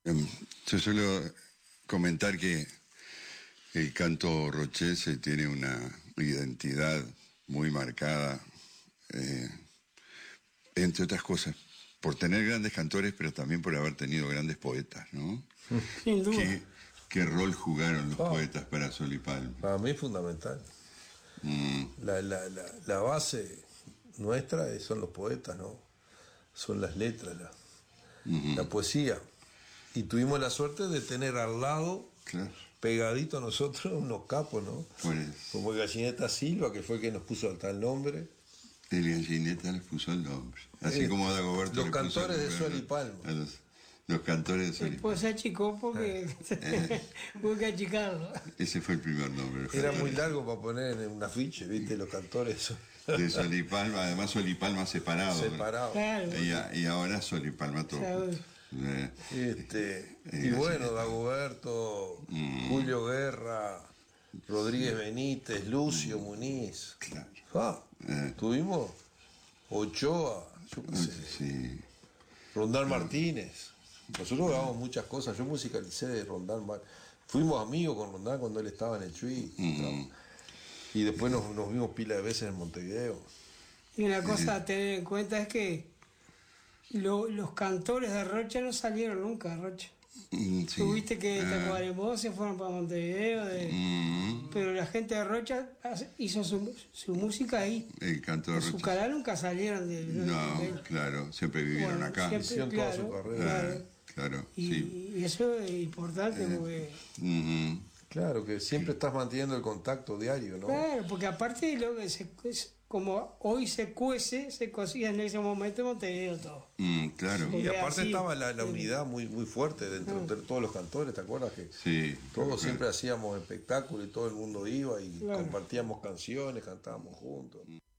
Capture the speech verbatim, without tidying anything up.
Em, Yo suelo comentar que el canto rochese tiene una identidad muy marcada, eh, entre otras cosas, por tener grandes cantores, pero también por haber tenido grandes poetas, ¿no? Sin duda. ¿Qué, qué rol jugaron los Oh. poetas para Sol y Palma? Para mí es fundamental. Mm, La, la, la, la base nuestra son los poetas, ¿no? Son las letras, la, ujú, la poesía. Y tuvimos la suerte de tener al lado, claro, pegadito a nosotros, unos capos, ¿no? por eso. Como Gallineta Silva, que fue el que nos puso el tal nombre. El Gallineta les puso el nombre. Así Eh, como a Dagoberto los le puso cantores el de nombre Sol y Palma. a los, los cantores de Sol y Después se achicó porque hubo que achicarlo. Ese fue el primer nombre. los Era muy cantores largo para poner en un afiche, ¿viste? Los cantores de Sol y Palma, además Sol y Palma separado. separados. Claro. Y, a- y ahora Sol y Palma todo. Claro. Eh, Este, Eh, y bueno, sí. Dagoberto, Mm. Julio Guerra, Rodríguez Benítez, Lucio Muniz. Claro. Ah, Eh. tuvimos Ochoa, yo qué sé, Sí. Rondán Martínez. Nosotros grabamos muchas cosas, yo musicalicé de Rondán. Mar- Fuimos amigos con Rondán cuando él estaba en el Chuy. Mm. Y después nos, nos vimos pila de veces en Montevideo. Y una cosa a tener en cuenta es que lo- los cantores de Rocha no salieron nunca de Rocha. Mm, sí. Tuviste que Ah. Tacuarembó se fueron para Montevideo, de- Mm. pero la gente de Rocha hace- hizo su, su música ahí. El canto de En su Rocha. canal nunca salieron de, de- No, de- claro, siempre vivieron Bueno, acá. siempre, Hicieron toda claro, su carrera. claro. Ah, claro, Y, sí. y eso es importante Eh. porque, Ujú. Claro, que siempre estás manteniendo el contacto diario, ¿no? claro, porque aparte de lo que se, es como hoy se cuece, se cocía en ese momento en Montevideo todo. Mm, claro. Y Porque aparte así- estaba la, la unidad muy muy fuerte dentro de todos los cantores, ¿te acuerdas que Sí. todos claro. siempre hacíamos espectáculos y todo el mundo iba y Claro. compartíamos canciones, cantábamos juntos?